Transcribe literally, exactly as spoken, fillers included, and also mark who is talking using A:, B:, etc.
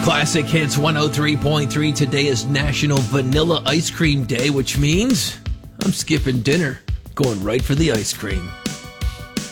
A: Classic Hits one oh three point three. Today is National Vanilla Ice Cream Day, which means I'm skipping dinner, going right for the ice cream.